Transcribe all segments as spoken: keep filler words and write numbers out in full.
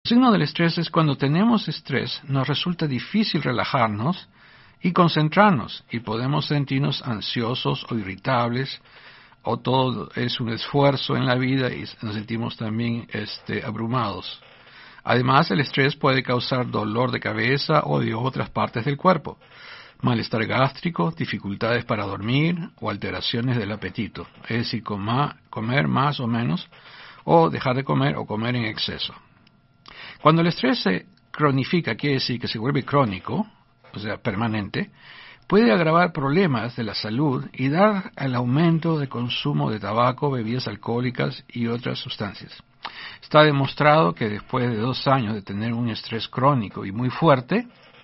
Signo del estrés es cuando tenemos estrés, nos resulta difícil relajarnos y concentrarnos y podemos sentirnos ansiosos o irritables, o todo es un esfuerzo en la vida y nos sentimos también este, abrumados. Además, el estrés puede causar dolor de cabeza o de otras partes del cuerpo, malestar gástrico, dificultades para dormir o alteraciones del apetito, es decir, coma, comer más o menos, o dejar de comer o comer en exceso. Cuando el estrés se cronifica, quiere decir que se vuelve crónico, o sea, permanente, puede agravar problemas de la salud y dar al aumento de consumo de tabaco, bebidas alcohólicas y otras sustancias. Está demostrado que después de dos años de tener un estrés crónico y muy fuerte,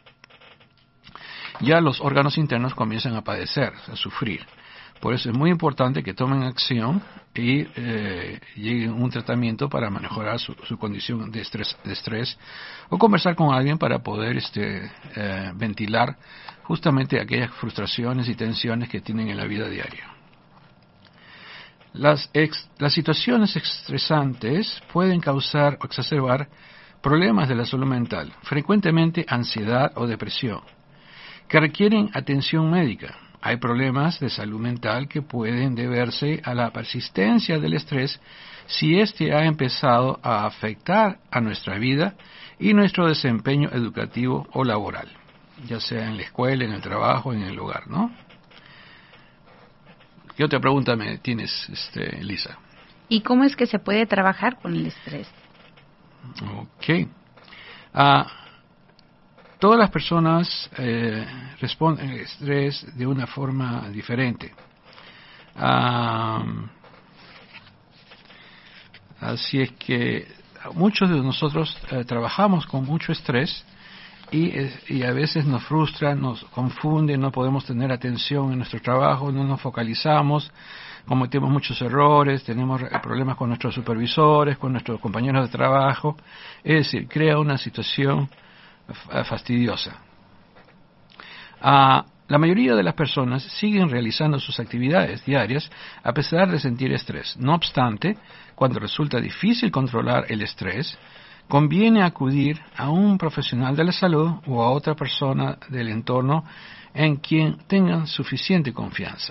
ya los órganos internos comienzan a padecer, a sufrir. Por eso es muy importante que tomen acción y eh, lleguen a un tratamiento para mejorar su, su condición de estrés, de estrés o conversar con alguien para poder este, eh, ventilar justamente aquellas frustraciones y tensiones que tienen en la vida diaria. Las, ex, las situaciones estresantes pueden causar o exacerbar problemas de la salud mental, frecuentemente ansiedad o depresión, que requieren atención médica. Hay problemas de salud mental que pueden deberse a la persistencia del estrés si éste ha empezado a afectar a nuestra vida y nuestro desempeño educativo o laboral, ya sea en la escuela, en el trabajo, en el hogar, ¿no? ¿Qué otra pregunta me tienes, este, Lisa? ¿Y cómo es que se puede trabajar con el estrés? Ok. Ah... Todas las personas eh, responden al estrés de una forma diferente. Um, así es que muchos de nosotros eh, trabajamos con mucho estrés y, eh, y a veces nos frustra, nos confunde, no podemos tener atención en nuestro trabajo, no nos focalizamos, cometemos muchos errores, tenemos problemas con nuestros supervisores, con nuestros compañeros de trabajo. Es decir, crea una situación fastidiosa. Ah, la mayoría de las personas siguen realizando sus actividades diarias a pesar de sentir estrés. No obstante, cuando resulta difícil controlar el estrés, conviene acudir a un profesional de la salud o a otra persona del entorno en quien tengan suficiente confianza.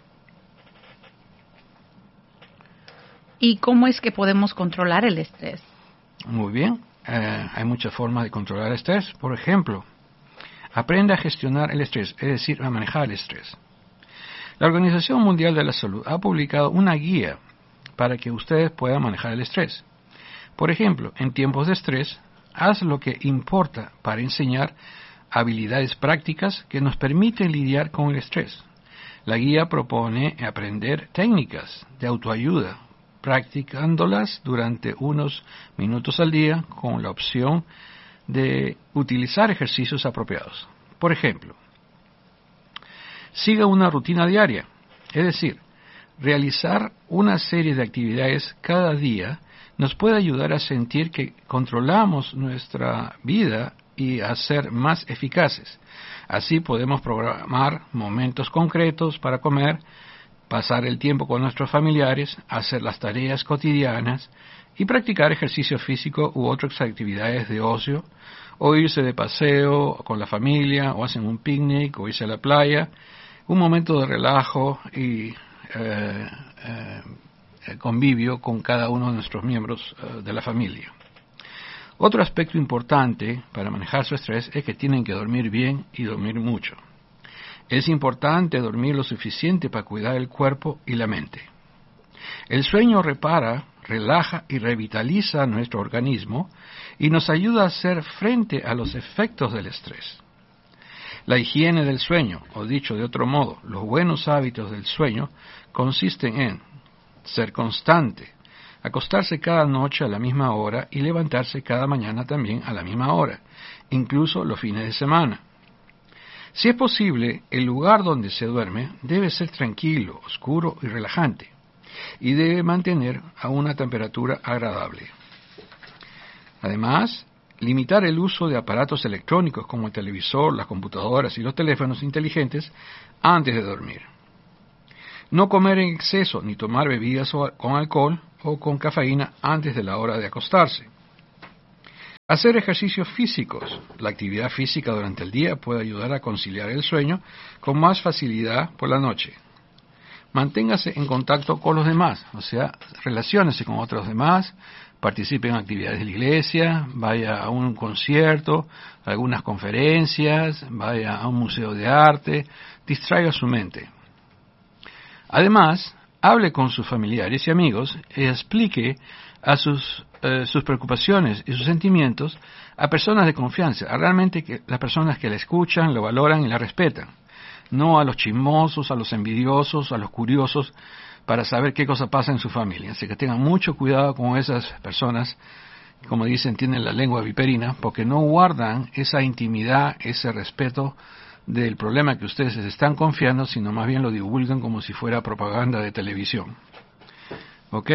¿Y cómo es que podemos controlar el estrés? Muy bien. Eh, hay muchas formas de controlar el estrés. Por ejemplo, aprenda a gestionar el estrés, es decir, a manejar el estrés. La Organización Mundial de la Salud ha publicado una guía para que ustedes puedan manejar el estrés. Por ejemplo, en tiempos de estrés, haz lo que importa para enseñar habilidades prácticas que nos permiten lidiar con el estrés. La guía propone aprender técnicas de autoayuda, practicándolas durante unos minutos al día con la opción de utilizar ejercicios apropiados. Por ejemplo, siga una rutina diaria, es decir, realizar una serie de actividades cada día nos puede ayudar a sentir que controlamos nuestra vida y a ser más eficaces. Así podemos programar momentos concretos para comer, pasar el tiempo con nuestros familiares, hacer las tareas cotidianas y practicar ejercicio físico u otras actividades de ocio, o irse de paseo con la familia, o hacen un picnic, o irse a la playa, un momento de relajo y eh, eh, convivio con cada uno de nuestros miembros eh, de la familia. Otro aspecto importante para manejar su estrés es que tienen que dormir bien y dormir mucho. Es importante dormir lo suficiente para cuidar el cuerpo y la mente. El sueño repara, relaja y revitaliza nuestro organismo y nos ayuda a hacer frente a los efectos del estrés. La higiene del sueño, o dicho de otro modo, los buenos hábitos del sueño, consisten en ser constante, acostarse cada noche a la misma hora y levantarse cada mañana también a la misma hora, incluso los fines de semana. Si es posible, el lugar donde se duerme debe ser tranquilo, oscuro y relajante, y debe mantener a una temperatura agradable. Además, limitar el uso de aparatos electrónicos como el televisor, las computadoras y los teléfonos inteligentes antes de dormir. No comer en exceso ni tomar bebidas con alcohol o con cafeína antes de la hora de acostarse. Hacer ejercicios físicos. La actividad física durante el día puede ayudar a conciliar el sueño con más facilidad por la noche. Manténgase en contacto con los demás, o sea, relaciónese con otros demás, participe en actividades de la iglesia, vaya a un concierto, a algunas conferencias, vaya a un museo de arte, distraiga su mente. Además, hable con sus familiares y amigos y explique a sus, eh, sus preocupaciones y sus sentimientos a personas de confianza, a realmente que, las personas que la escuchan, lo valoran y la respetan. No a los chismosos, a los envidiosos, a los curiosos, para saber qué cosa pasa en su familia. Así que tengan mucho cuidado con esas personas, como dicen, tienen la lengua viperina, porque no guardan esa intimidad, ese respeto del problema que ustedes se están confiando, sino más bien lo divulgan como si fuera propaganda de televisión. ¿Ok?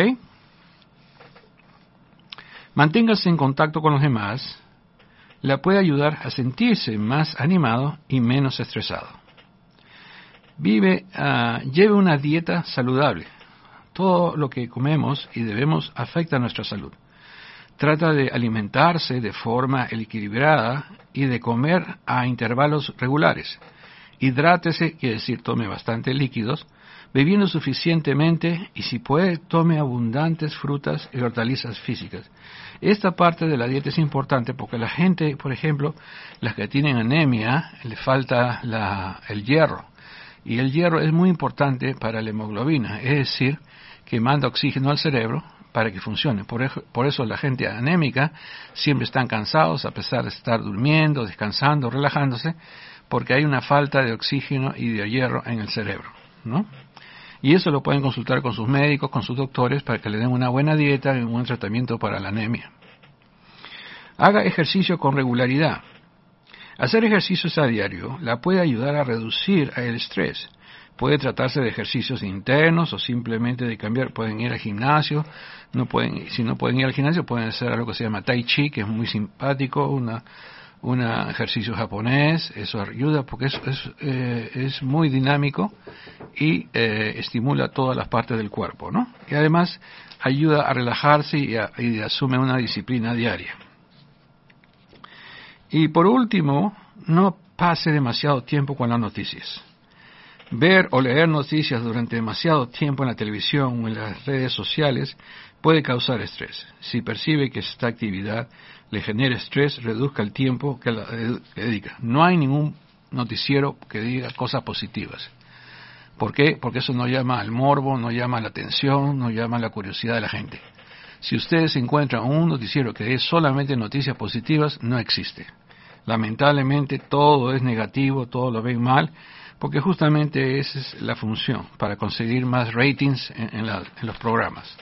Manténgase en contacto con los demás, la puede ayudar a sentirse más animado y menos estresado. Vive, uh, lleve una dieta saludable. Todo lo que comemos y debemos afecta a nuestra salud. Trata de alimentarse de forma equilibrada y de comer a intervalos regulares. Hidrátese, quiere decir tome bastante líquidos, bebiendo suficientemente y si puede tome abundantes frutas y hortalizas físicas. Esta parte de la dieta es importante porque la gente, por ejemplo, las que tienen anemia, le falta la, el hierro. Y el hierro es muy importante para la hemoglobina, es decir, que manda oxígeno al cerebro para que funcione. Por eso, por eso la gente anémica siempre están cansados a pesar de estar durmiendo, descansando, relajándose, porque hay una falta de oxígeno y de hierro en el cerebro, ¿no? Y eso lo pueden consultar con sus médicos, con sus doctores, para que le den una buena dieta y un buen tratamiento para la anemia. Haga ejercicio con regularidad. Hacer ejercicios a diario la puede ayudar a reducir el estrés. Puede tratarse de ejercicios internos o simplemente de cambiar. Pueden ir al gimnasio, no pueden, si no pueden ir al gimnasio pueden hacer algo que se llama Tai Chi, que es muy simpático, una, una ejercicio japonés. Eso ayuda porque es, es, eh, es muy dinámico y eh, estimula todas las partes del cuerpo, ¿no? Y además ayuda a relajarse y, a, y asume una disciplina diaria. Y por último, no pase demasiado tiempo con las noticias. Ver o leer noticias durante demasiado tiempo en la televisión o en las redes sociales puede causar estrés. Si percibe que esta actividad le genera estrés, reduzca el tiempo que la dedica. No hay ningún noticiero que diga cosas positivas. ¿Por qué? Porque eso no llama al morbo, no llama a la atención, no llama a la curiosidad de la gente. Si ustedes encuentran un noticiero que dé solamente noticias positivas, no existe. Lamentablemente todo es negativo, todo lo ven mal, porque justamente esa es la función, para conseguir más ratings en, en, la, en los programas.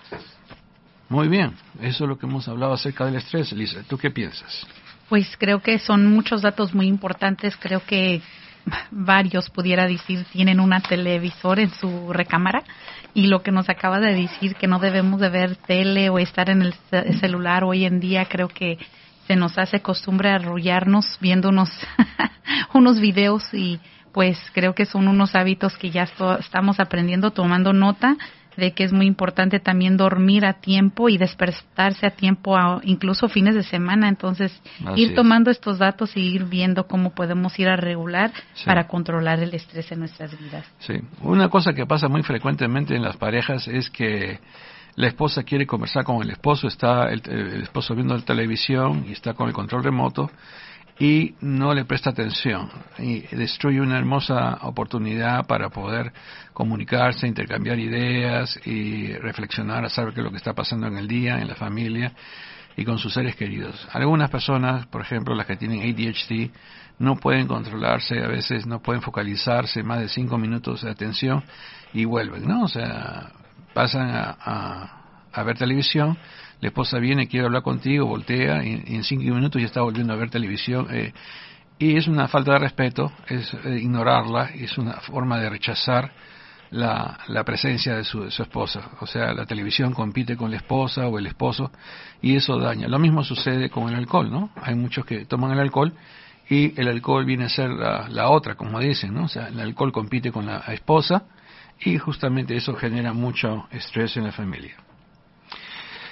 Muy bien, eso es lo que hemos hablado acerca del estrés. Lisa, ¿tú qué piensas? Pues creo que son muchos datos muy importantes. Creo que varios, pudiera decir, tienen una televisor en su recámara, y lo que nos acaba de decir, que no debemos de ver tele o estar en el celular hoy en día, creo que se nos hace costumbre arrullarnos viendo unos, unos videos, y pues creo que son unos hábitos que ya esto, estamos aprendiendo, tomando nota de que es muy importante también dormir a tiempo y despertarse a tiempo, a, incluso fines de semana. Entonces, Así ir tomando es. estos datos y ir viendo cómo podemos ir a regular sí. para controlar el estrés en nuestras vidas. Sí, una cosa que pasa muy frecuentemente en las parejas es que la esposa quiere conversar con el esposo, está el, el esposo viendo la televisión y está con el control remoto y no le presta atención y destruye una hermosa oportunidad para poder comunicarse, intercambiar ideas y reflexionar a saber qué es lo que está pasando en el día, en la familia y con sus seres queridos. Algunas personas, por ejemplo, las que tienen A D H D, no pueden controlarse, a veces no pueden focalizarse más de cinco minutos de atención y vuelven, ¿no? O sea, pasan a, a, a ver televisión, la esposa viene, quiere hablar contigo, voltea, y, y en cinco minutos ya está volviendo a ver televisión, eh, y es una falta de respeto, es eh, ignorarla, es una forma de rechazar la, la presencia de su, de su esposa. O sea, la televisión compite con la esposa o el esposo, y eso daña. Lo mismo sucede con el alcohol, ¿no? Hay muchos que toman el alcohol, y el alcohol viene a ser la, la otra, como dicen, ¿no? O sea, el alcohol compite con la esposa, y justamente eso genera mucho estrés en la familia.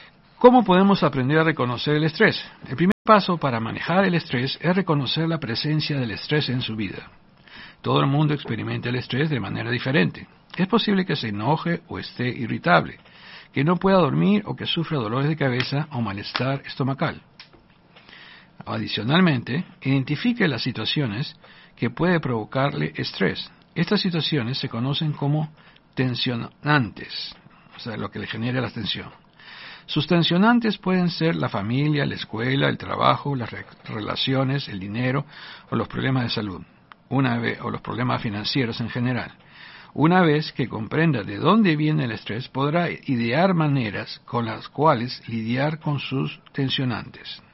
¿Cómo podemos aprender a reconocer el estrés? El primer paso para manejar el estrés es reconocer la presencia del estrés en su vida. Todo el mundo experimenta el estrés de manera diferente. Es posible que se enoje o esté irritable, que no pueda dormir o que sufra dolores de cabeza o malestar estomacal. Adicionalmente, identifique las situaciones que puede provocarle estrés. Estas situaciones se conocen como tensionantes, o sea, lo que le genera la tensión. Sus tensionantes pueden ser la familia, la escuela, el trabajo, las re- relaciones, el dinero o los problemas de salud, una vez, o los problemas financieros en general. Una vez que comprenda de dónde viene el estrés, podrá idear maneras con las cuales lidiar con sus tensionantes.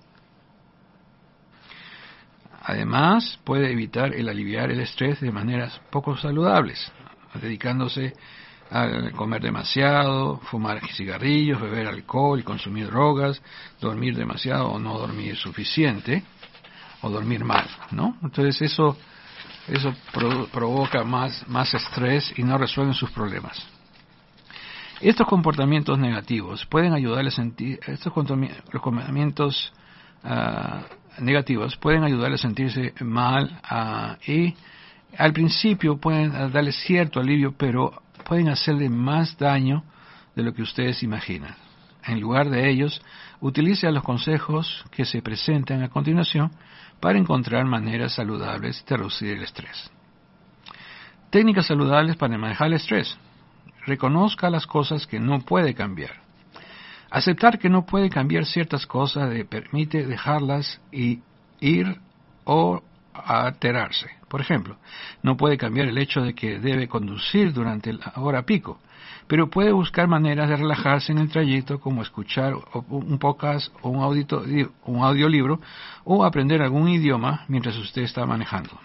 Además, puede evitar el aliviar el estrés de maneras poco saludables, dedicándose a comer demasiado, fumar cigarrillos, beber alcohol y consumir drogas, dormir demasiado o no dormir suficiente, o dormir mal, ¿no? Entonces eso, eso pro, provoca más, más estrés y no resuelven sus problemas. Estos comportamientos negativos pueden ayudarle a sentir, estos los comportamientos uh, negativos pueden ayudarle a sentirse mal uh, y al principio pueden darle cierto alivio, pero pueden hacerle más daño de lo que ustedes imaginan. En lugar de ellos, utilice los consejos que se presentan a continuación para encontrar maneras saludables de reducir el estrés. Técnicas saludables para manejar el estrés. Reconozca las cosas que no puede cambiar. Aceptar que no puede cambiar ciertas cosas le permite dejarlas y ir o alterarse. Por ejemplo, no puede cambiar el hecho de que debe conducir durante la hora pico, pero puede buscar maneras de relajarse en el trayecto, como escuchar un podcast o un, audito, un audiolibro o aprender algún idioma mientras usted está manejando.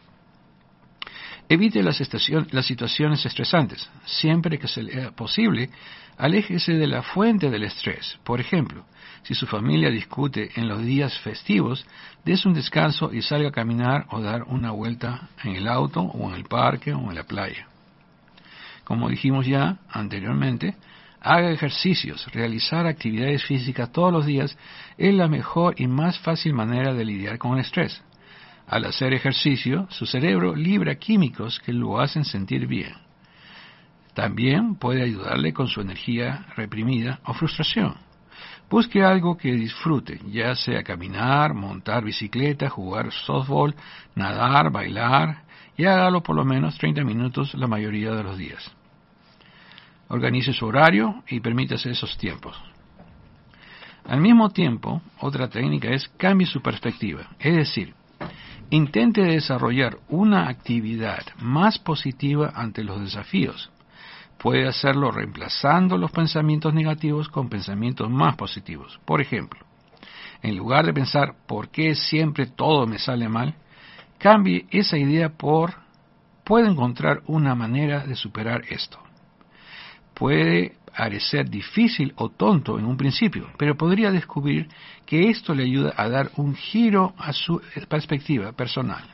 Evite las, estación, las situaciones estresantes. Siempre que sea posible, aléjese de la fuente del estrés. Por ejemplo, si su familia discute en los días festivos, dése un descanso y salga a caminar o dar una vuelta en el auto o en el parque o en la playa. Como dijimos ya anteriormente, haga ejercicios. Realizar actividades físicas todos los días es la mejor y más fácil manera de lidiar con el estrés. Al hacer ejercicio, su cerebro libera químicos que lo hacen sentir bien. También puede ayudarle con su energía reprimida o frustración. Busque algo que disfrute, ya sea caminar, montar bicicleta, jugar softball, nadar, bailar, y hágalo por lo menos treinta minutos la mayoría de los días. Organice su horario y permítase esos tiempos. Al mismo tiempo, otra técnica es cambie su perspectiva, es decir, intente desarrollar una actividad más positiva ante los desafíos. Puede hacerlo reemplazando los pensamientos negativos con pensamientos más positivos. Por ejemplo, en lugar de pensar ¿por qué siempre todo me sale mal?, cambie esa idea por puedo encontrar una manera de superar esto. Puede parecer difícil o tonto en un principio, pero podría descubrir que esto le ayuda a dar un giro a su perspectiva personal.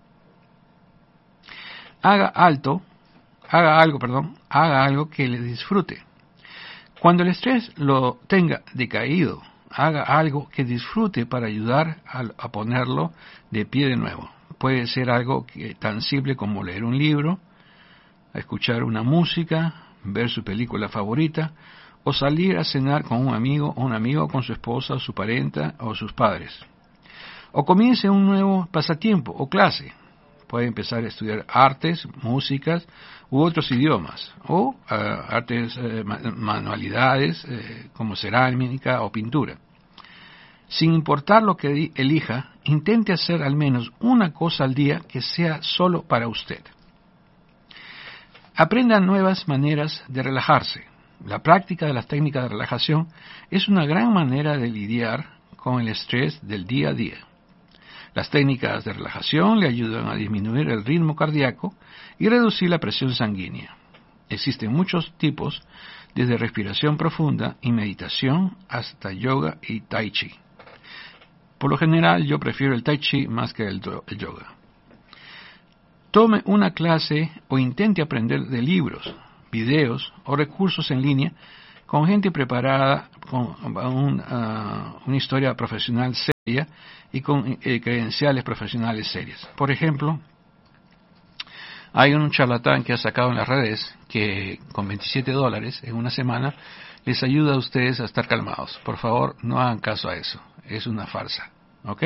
Haga alto, haga algo, perdón, haga algo que le disfrute. Cuando el estrés lo tenga decaído, haga algo que disfrute para ayudar a, a ponerlo de pie de nuevo. Puede ser algo que, tan simple como leer un libro, escuchar una música, ver su película favorita, o salir a cenar con un amigo o un amigo con su esposa o su parenta o sus padres. O comience un nuevo pasatiempo o clase. Puede empezar a estudiar artes, músicas u otros idiomas, o uh, artes, eh, manualidades eh, como cerámica o pintura. Sin importar lo que elija, intente hacer al menos una cosa al día que sea solo para usted. Aprenda nuevas maneras de relajarse. La práctica de las técnicas de relajación es una gran manera de lidiar con el estrés del día a día. Las técnicas de relajación le ayudan a disminuir el ritmo cardíaco y reducir la presión sanguínea. Existen muchos tipos, desde respiración profunda y meditación hasta yoga y tai chi. Por lo general, yo prefiero el tai chi más que el, el yoga. Tome una clase o intente aprender de libros, videos o recursos en línea con gente preparada, con un, uh, una historia profesional seria y con eh, credenciales profesionales serias. Por ejemplo, hay un charlatán que ha sacado en las redes que con veintisiete dólares en una semana les ayuda a ustedes a estar calmados. Por favor, no hagan caso a eso. Es una farsa. ¿Ok?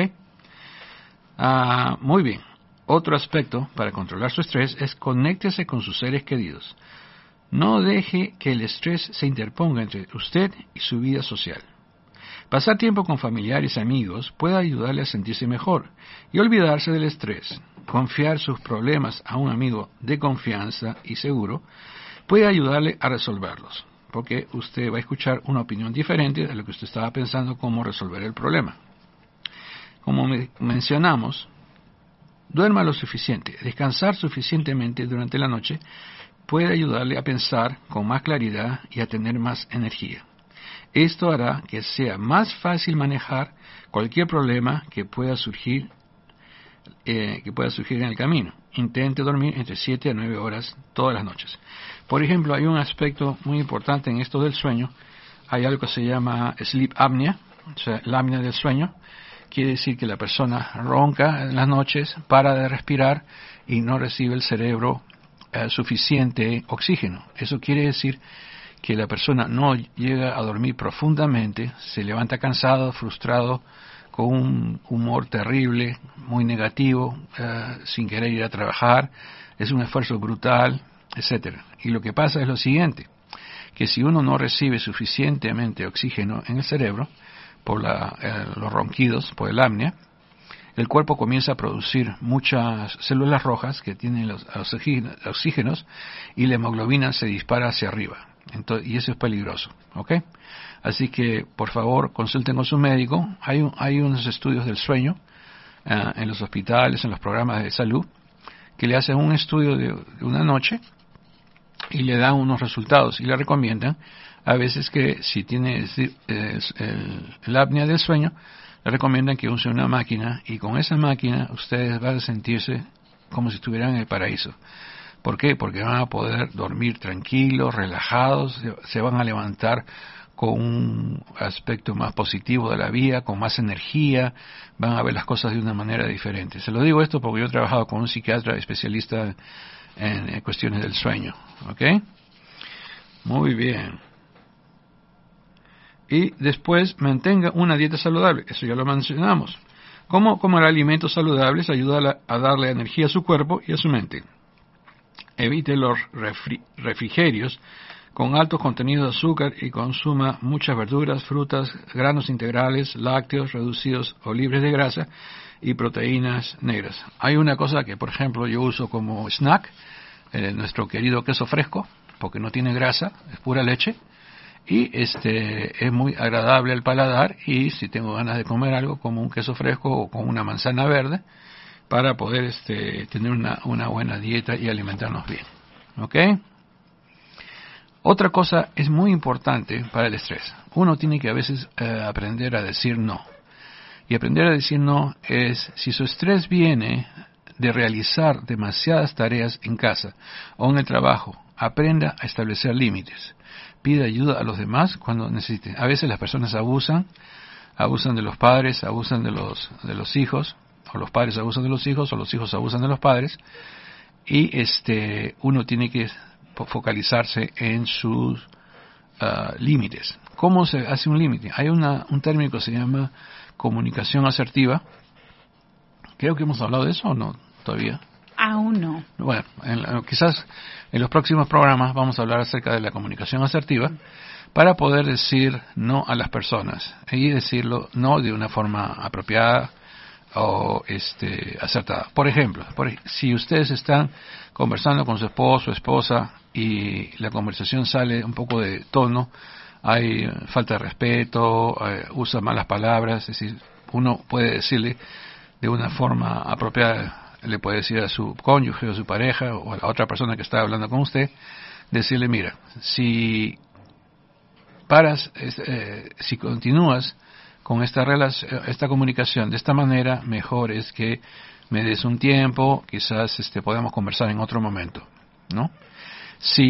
Ah, muy bien. Otro aspecto para controlar su estrés es conéctese con sus seres queridos. No deje que el estrés se interponga entre usted y su vida social. Pasar tiempo con familiares y amigos puede ayudarle a sentirse mejor y olvidarse del estrés. Confiar sus problemas a un amigo de confianza y seguro puede ayudarle a resolverlos, porque usted va a escuchar una opinión diferente de lo que usted estaba pensando cómo resolver el problema. Como me mencionamos, duerma lo suficiente. Descansar suficientemente durante la noche puede ayudarle a pensar con más claridad y a tener más energía. Esto hará que sea más fácil manejar cualquier problema que pueda surgir eh, que pueda surgir en el camino. Intente dormir entre siete a nueve horas todas las noches. Por ejemplo, hay un aspecto muy importante en esto del sueño. Hay algo que se llama sleep apnea, o sea, la apnea del sueño. Quiere decir que la persona ronca en las noches, para de respirar y no recibe el cerebro eh, suficiente oxígeno. Eso quiere decir que la persona no llega a dormir profundamente, se levanta cansado, frustrado, con un humor terrible, muy negativo, eh, sin querer ir a trabajar, es un esfuerzo brutal, etcétera. Y lo que pasa es lo siguiente, que si uno no recibe suficientemente oxígeno en el cerebro, por la, eh, los ronquidos, por el apnea, el cuerpo comienza a producir muchas células rojas que tienen los oxígenos y la hemoglobina se dispara hacia arriba. Entonces, y eso es peligroso, ¿ok? Así que, por favor, consulten con su médico. Hay, un, hay unos estudios del sueño uh, en los hospitales, en los programas de salud, que le hacen un estudio de, de una noche y le dan unos resultados y le recomiendan a veces que si tiene el, el, el apnea del sueño, le recomiendan que use una máquina y con esa máquina ustedes van a sentirse como si estuvieran en el paraíso. ¿Por qué? Porque van a poder dormir tranquilos, relajados, se van a levantar con un aspecto más positivo de la vida, con más energía, van a ver las cosas de una manera diferente. Se lo digo esto porque yo he trabajado con un psiquiatra especialista en, en cuestiones del sueño. ¿Ok? Muy bien. Y después mantenga una dieta saludable, eso ya lo mencionamos. ¿Cómo comer alimentos saludables ayuda a, la, a darle energía a su cuerpo y a su mente? Evite los refri, refrigerios con alto contenido de azúcar y consuma muchas verduras, frutas, granos integrales, lácteos reducidos o libres de grasa y proteínas negras. Hay una cosa que, por ejemplo, yo uso como snack, eh, nuestro querido queso fresco, porque no tiene grasa, es pura leche, y este es muy agradable al paladar, y si tengo ganas de comer algo como un queso fresco o con una manzana verde, para poder este, tener una, una buena dieta y alimentarnos bien. ¿Ok? Otra cosa es muy importante para el estrés. Uno tiene que a veces eh, aprender a decir no. Y aprender a decir no es, si su estrés viene de realizar demasiadas tareas en casa o en el trabajo, aprenda a establecer límites. Pida ayuda a los demás cuando necesite. A veces las personas abusan, abusan de los padres, abusan de los, de los hijos, o los padres abusan de los hijos, o los hijos abusan de los padres, y este uno tiene que focalizarse en sus uh, límites. ¿Cómo se hace un límite? Hay una, un término que se llama comunicación asertiva. Creo que hemos hablado de eso, ¿o no? Todavía. Aún no. Bueno, en, quizás en los próximos programas vamos a hablar acerca de la comunicación asertiva para poder decir no a las personas y decirlo no de una forma apropiada o este acertada. Por ejemplo, por, si ustedes están conversando con su esposo o esposa y la conversación sale un poco de tono, hay falta de respeto, eh, usa malas palabras, es decir, uno puede decirle de una forma apropiada, le puede decir a su cónyuge o a su pareja o a la otra persona que está hablando con usted, decirle, mira, si paras, eh, si continúas con esta relación, esta comunicación de esta manera, mejor es que me des un tiempo, quizás este podamos conversar en otro momento, ¿no? Si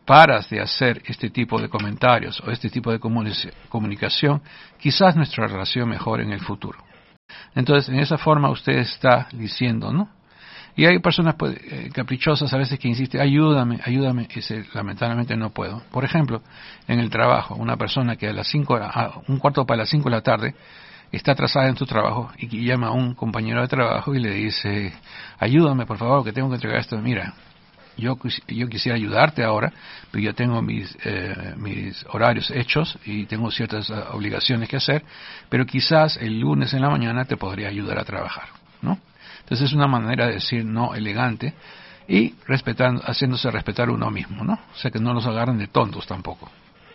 paras de hacer este tipo de comentarios o este tipo de comuni- comunicación, quizás nuestra relación mejore en el futuro. Entonces, en esa forma usted está diciendo, ¿no? Y hay personas pues, eh, caprichosas a veces que insisten, ayúdame, ayúdame, y dice, lamentablemente no puedo. Por ejemplo, en el trabajo, una persona que a las cinco, a un cuarto para las cinco de la tarde, está atrasada en su trabajo y que llama a un compañero de trabajo y le dice, ayúdame por favor que tengo que entregar esto. Mira, yo, yo quisiera ayudarte ahora, pero yo tengo mis, eh, mis horarios hechos y tengo ciertas uh, obligaciones que hacer, pero quizás el lunes en la mañana te podría ayudar a trabajar, ¿no? Entonces es una manera de decir no elegante y respetando, haciéndose respetar uno mismo, ¿no? O sea que no los agarren de tontos tampoco.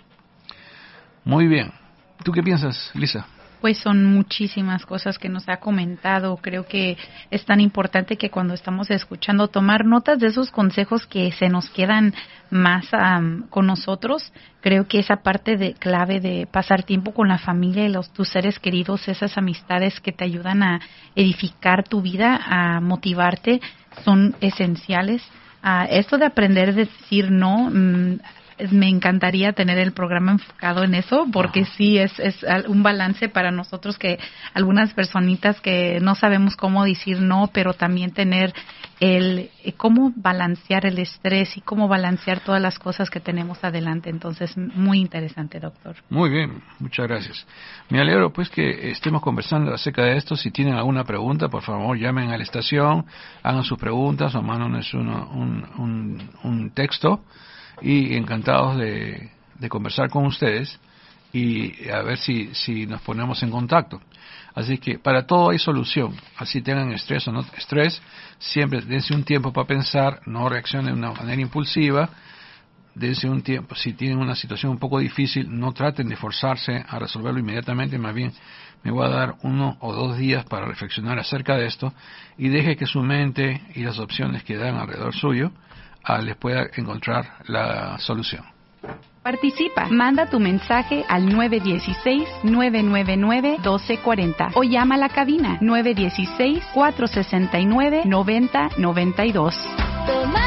Muy bien. ¿Tú qué piensas, Lisa? Pues son muchísimas cosas que nos ha comentado. Creo que es tan importante que cuando estamos escuchando tomar notas de esos consejos que se nos quedan más um, con nosotros. Creo que esa parte de clave de pasar tiempo con la familia y los tus seres queridos, esas amistades que te ayudan a edificar tu vida, a motivarte, son esenciales. Uh, esto de aprender a decir no, mmm, me encantaría tener el programa enfocado en eso, porque Ajá. sí es, es un balance para nosotros, que algunas personitas que no sabemos cómo decir no, pero también tener el cómo balancear el estrés y cómo balancear todas las cosas que tenemos adelante. Entonces, muy interesante, doctor. Muy bien, muchas gracias. Me alegro pues que estemos conversando acerca de esto. Si tienen alguna pregunta, por favor llamen a la estación, hagan sus preguntas o mándenos uno, un, un, un texto. Y encantados de, de conversar con ustedes y a ver si, si nos ponemos en contacto. Así que para todo hay solución. Así tengan estrés o no estrés, siempre dense un tiempo para pensar, no reaccionen de una manera impulsiva, dense un tiempo. Si tienen una situación un poco difícil, no traten de forzarse a resolverlo inmediatamente, más bien me voy a dar uno o dos días para reflexionar acerca de esto y deje que su mente y las opciones que dan alrededor suyo Ah, les pueda encontrar la solución. Participa, manda tu mensaje al nueve uno seis, nueve nueve nueve, uno dos cuatro cero o llama a la cabina nueve uno seis, cuatro seis nueve, nueve cero nueve dos.